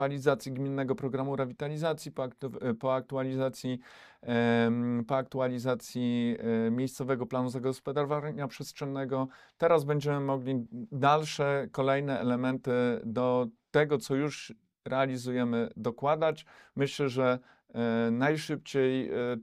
aktualizacji gminnego programu rewitalizacji, po aktualizacji miejscowego planu zagospodarowania przestrzennego. Teraz będziemy mogli dalsze, kolejne elementy do tego, co już realizujemy, dokładać. Myślę, że najszybciej